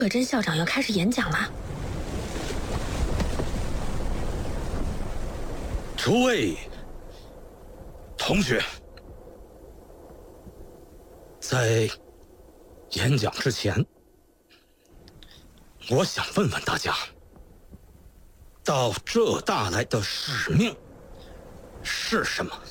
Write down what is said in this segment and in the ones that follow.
葛真校长要开始演讲了。 诸位同学，在演讲之前，我想问问大家，到浙大来的使命是什么？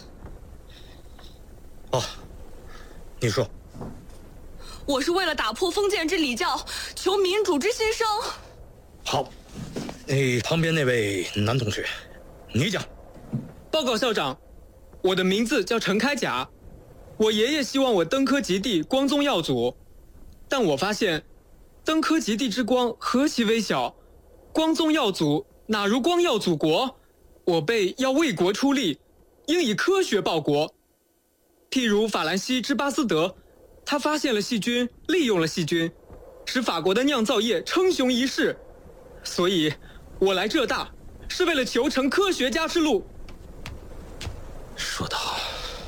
哦，你说。 我是为了打破封建制礼教，求民主之新生。 好，旁边那位男同学，你讲。 报告校长，我的名字叫陈开甲，我爷爷希望我登科及第，光宗耀祖，但我发现登科及第之光何其微小，光宗耀祖哪如光耀祖国？我辈要为国出力，应以科学报国。譬如法兰西之巴斯德，他发现了细菌，利用了细菌，使法国的酿造业称雄一世。所以我来浙大是为了求成科学家之路。 说得好，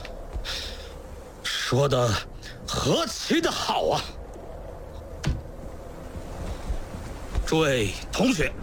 说得何其的好啊！诸位同学，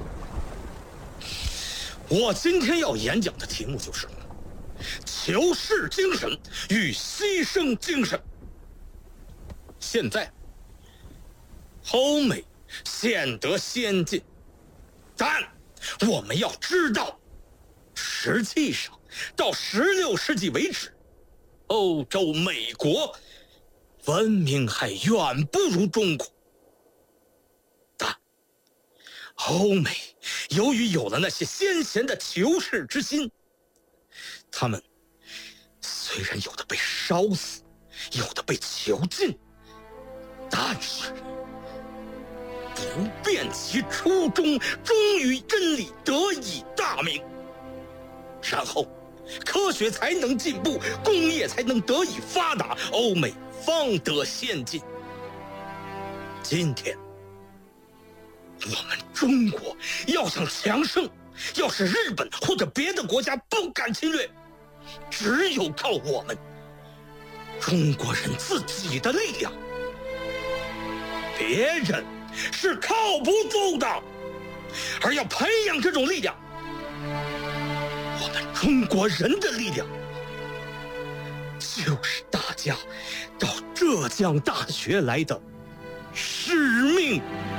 我今天要演讲的题目就是求是精神与牺牲精神。现在欧美显得先进，但我们要知道，实际上到16世纪为止，欧洲、美国文明还远不如中国。但欧美由于有了那些先贤的求是之心，他们虽然有的被烧死，有的被囚禁，但是不变其初衷，忠于真理，得以大名。然后科学才能进步，工业才能得以发达，欧美方得先进。今天我们中国要想强盛，要是日本或者别的国家不敢侵略，只有靠我们中国人自己的力量，别人是靠不住的。而要培养这种力量，我们中国人的力量就是大家到浙江大学来的使命。